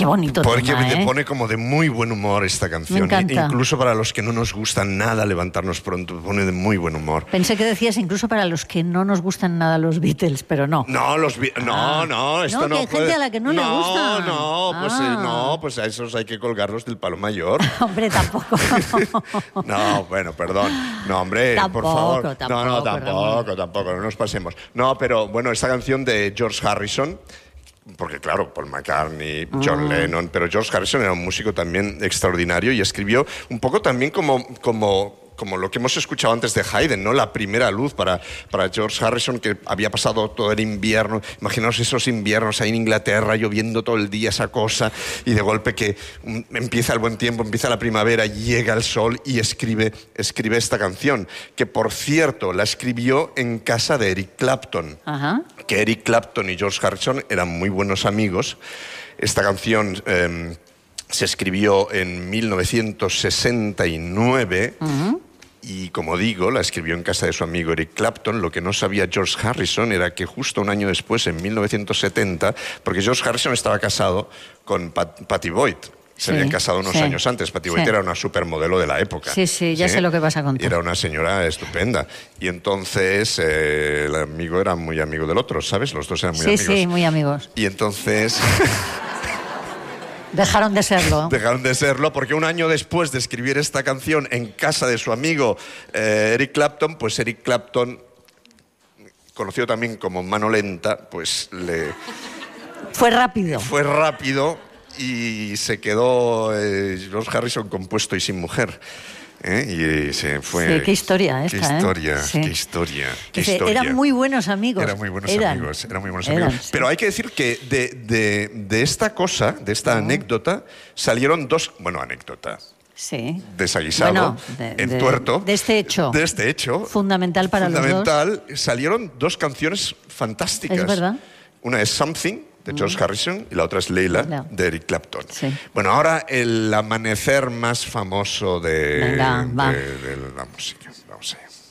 Qué bonito Porque tema, te pone como de muy buen humor esta canción. Me encanta. Incluso para los que no nos gusta nada levantarnos pronto, pone de muy buen humor. Pensé que decías incluso para los que no nos gustan nada los Beatles, pero no. No, esto no que hay puede... gente a la que no le gusta. No, pues a esos hay que colgarlos del palo mayor. Hombre, tampoco. No, bueno, perdón. No, hombre, por favor. Tampoco, no nos pasemos. No, pero bueno, esta canción de George Harrison, porque claro, Paul McCartney, John Lennon, pero George Harrison era un músico también extraordinario y escribió un poco también como lo que hemos escuchado antes de Haydn, ¿no? La primera luz para George Harrison, que había pasado todo el invierno. Imaginaos esos inviernos ahí en Inglaterra, lloviendo todo el día, esa cosa, y de golpe que empieza el buen tiempo, empieza la primavera, llega el sol y escribe esta canción, que por cierto la escribió en casa de Eric Clapton. Ajá. Que Eric Clapton y George Harrison eran muy buenos amigos. Esta canción se escribió en 1969 y, como digo, la escribió en casa de su amigo Eric Clapton. Lo que no sabía George Harrison era que justo un año después, en 1970, porque George Harrison estaba casado con Pattie Boyd. Se habían casado unos años antes. Pattie Boyd era una supermodelo de la época. Sí, ya sé lo que vas a contar. Era una señora estupenda. Y entonces el amigo era muy amigo del otro, ¿sabes? Los dos eran muy amigos. Sí, muy amigos. Y entonces... Dejaron de serlo. Dejaron de serlo porque un año después de escribir esta canción en casa de su amigo Eric Clapton, pues Eric Clapton, conocido también como Mano Lenta, pues le... Fue rápido. Fue rápido y se quedó George Harrison compuesto y sin mujer. Y se fue. Sí, qué historia esta, qué historia. Eran muy buenos amigos. Eran muy buenos amigos. Pero hay que decir que de esta cosa, de esta anécdota, salieron dos... Bueno, anécdota. Sí. Desaguisado, tuerto. De este hecho. Fundamental para los dos. Salieron dos canciones fantásticas. Es verdad. Una es Something, de George Harrison, y la otra es Leila, de Eric Clapton. Sí. Bueno, ahora el amanecer más famoso de la música. Vamos allá.